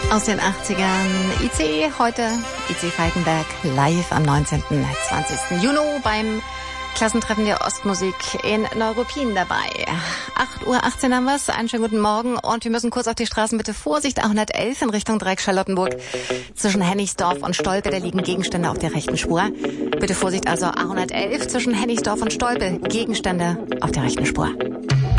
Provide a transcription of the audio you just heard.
Aus den 80ern IC, heute IC Falkenberg live am 19. 20. Juni beim Klassentreffen der Ostmusik in Neuruppin dabei. 8:18 Uhr haben wir's. Einen schönen guten Morgen und wir müssen kurz auf die Straßen. Bitte Vorsicht, A111 in Richtung Dreieck-Charlottenburg. Zwischen Hennigsdorf und Stolpe, da liegen Gegenstände auf der rechten Spur. Bitte Vorsicht, also A111 zwischen Hennigsdorf und Stolpe, Gegenstände auf der rechten Spur.